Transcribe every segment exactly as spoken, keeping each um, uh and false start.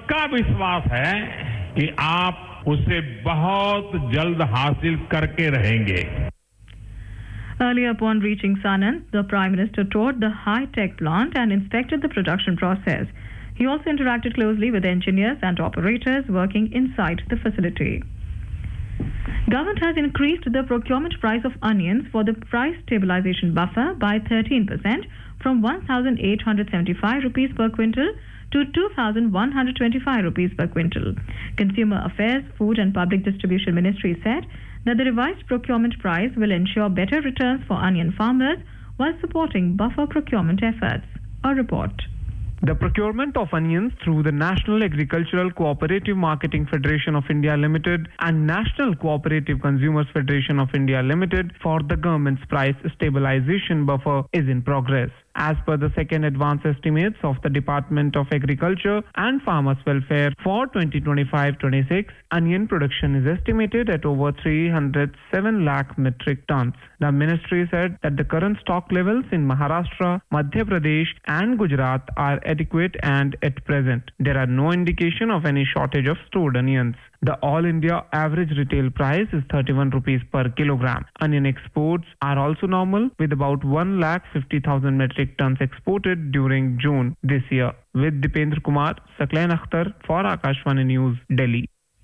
पक्का विश्वास है कि आप उसे बहुत जल्द हासिल करके रहेंगे. Earlier, upon reaching Sanand, the Prime Minister toured the high-tech plant and inspected the production process. He also interacted closely with engineers and operators working inside the facility. Government has increased the procurement price of onions for the price stabilization buffer by thirteen percent from one thousand eight hundred seventy-five rupees per quintal to two thousand one hundred twenty-five rupees per quintal. Consumer Affairs, Food and Public Distribution Ministry said that the revised procurement price will ensure better returns for onion farmers while supporting buffer procurement efforts. A report. The procurement of onions through the National Agricultural Cooperative Marketing Federation of India Limited and National Cooperative Consumers Federation of India Limited for the government's price stabilization buffer is in progress. As per the second advance estimates of the Department of Agriculture and Farmers Welfare for twenty twenty-five twenty-six, onion production is estimated at over three hundred seven lakh metric tons. The ministry said that the current stock levels in Maharashtra, Madhya Pradesh and Gujarat are adequate and at present there are no indication of any shortage of stored onions. The All India average retail price is thirty-one rupees per kilogram. Onion exports are also normal with about one lakh fifty thousand metric tons exported during June this year. With Dipendra Kumar, Saklain Akhtar for Akashvani News, Delhi.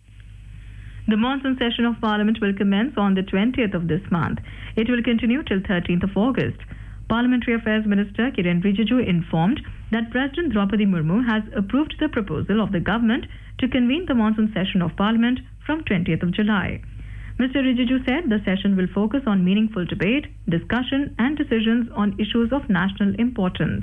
The monsoon session of Parliament will commence on the twentieth of this month. It will continue till thirteenth of August. Parliamentary Affairs Minister Kiren Rijiju informed that President Draupadi Murmu has approved the proposal of the government to convene the monsoon session of Parliament from twentieth of July. Mister Rijiju said the session will focus on meaningful debate, discussion and decisions on issues of national importance.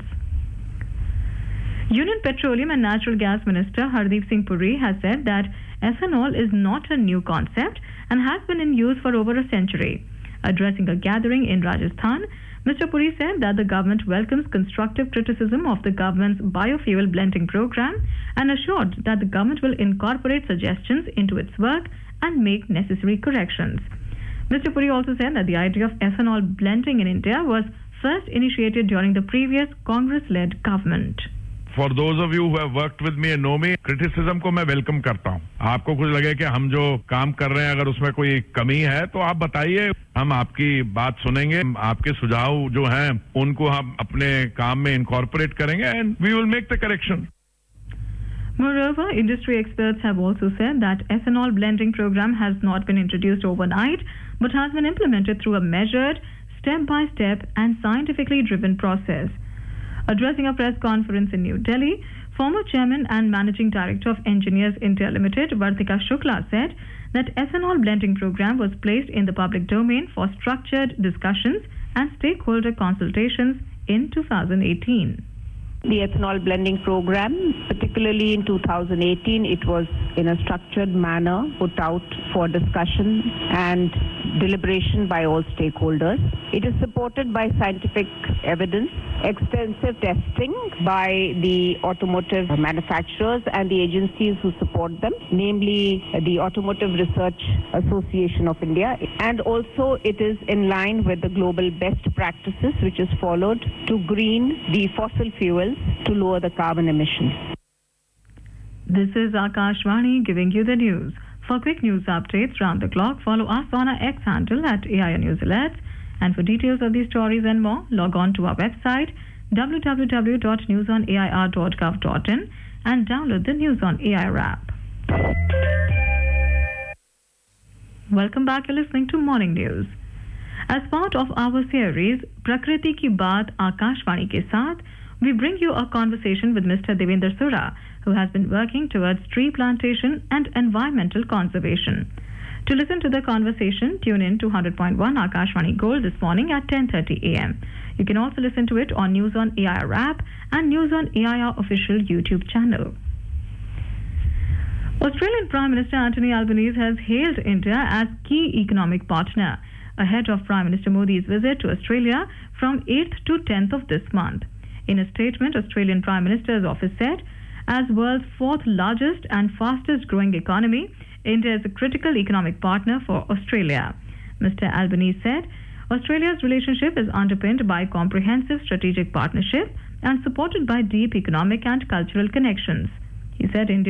Union Petroleum and Natural Gas Minister Hardeep Singh Puri has said that ethanol is not a new concept and has been in use for over a century. Addressing a gathering in Rajasthan, Mister Puri said that the government welcomes constructive criticism of the government's biofuel blending program and assured that the government will incorporate suggestions into its work and make necessary corrections. Mister Puri also said that the idea of ethanol blending in India was first initiated during the previous Congress-led government. For those of you who have worked with me and know me, criticism को मैं welcome करता हूँ. आपको कुछ लगे कि हम जो काम कर रहे हैं अगर उसमें कोई कमी है तो आप बताइए, हम आपकी बात सुनेंगे, आपके सुझाव जो हैं उनको हम अपने काम में incorporate करेंगे and we will make the correction. Moreover, industry experts have also said that ethanol blending program has not been introduced overnight but has been implemented through a measured, step-by-step and scientifically driven process. Addressing a press conference in New Delhi, former chairman and managing director of Engineers India Limited, Vartika Shukla, said that ethanol blending program was placed in the public domain for structured discussions and stakeholder consultations in two thousand eighteen. The ethanol blending program, particularly in two thousand eighteen, it was in a structured manner put out for discussion and deliberation by all stakeholders. It is supported by scientific evidence, extensive testing by the automotive manufacturers and the agencies who support them, namely the Automotive Research Association of India, and also it is in line with the global best practices which is followed to green the fossil fuels to lower the carbon emissions. This is Akashvani giving you the news. For quick news updates round the clock, follow us on our X handle at A I R News Alerts. And for details of these stories and more, log on to our website w w w dot news on a i r dot gov dot in and download the News on A I R app. Welcome back. You're listening to Morning News. As part of our series Prakriti Ki Baat Akashvani ke Saath, we bring you a conversation with Mister Devendra Sura, who has been working towards tree plantation and environmental conservation. To listen to the conversation, tune in to one hundred point one Akashvani Gold this morning at ten thirty a m. You can also listen to it on News on A I R app and News on A I R official YouTube channel. Australian Prime Minister Anthony Albanese has hailed India as key economic partner ahead of Prime Minister Modi's visit to Australia from eighth to tenth of this month. In a statement, Australian Prime Minister's office said, as world's fourth largest and fastest growing economy, India is a critical economic partner for Australia. Mister Albanese said, Australia's relationship is underpinned by comprehensive strategic partnership and supported by deep economic and cultural connections. He said India